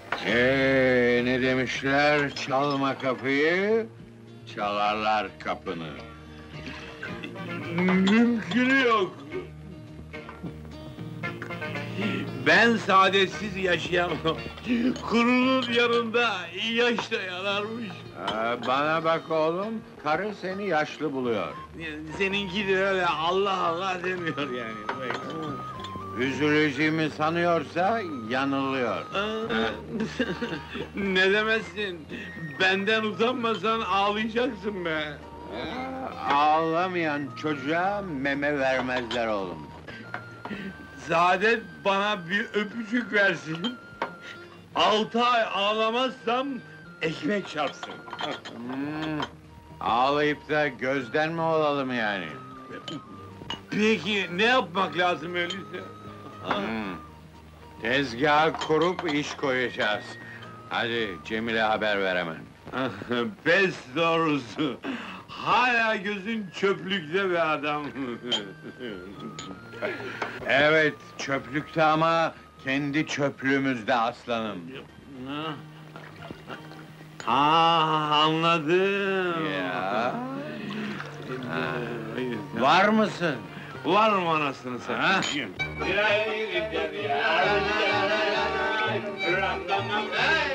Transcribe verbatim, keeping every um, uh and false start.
Ee, ne demişler? Çalma kapıyı, çalarlar kapını. Mümkünü yok. Ben saadetsiz yaşayamam. Kurunun yanında yaş da yanarmış. Ee, bana bak oğlum, karı seni yaşlı buluyor. Seninki de öyle Allah Allah demiyor yani. Üzüleceğimi sanıyorsa yanılıyor. Ne demezsin? Benden utanmasan ağlayacaksın be. Ee, ağlamayan çocuğa meme vermezler oğlum. Saadet bana bir öpücük versin. Altı ay ağlamazsam ekmek çarpsın. Hmm, ağlayıp da gözden mi olalım yani? Peki ne yapmak lazım öyleyse? Hmm. Tezgahı kurup iş koyacağız. Hadi Cemil'e haber ver hemen. Pes doğrusu. Hala gözün çöplükte be adam. Evet, çöplükte ama kendi çöplüğümüzde aslanım. Ha, anladım. Ya. Var mısın? Var mı anasını sen? Ha? Ha?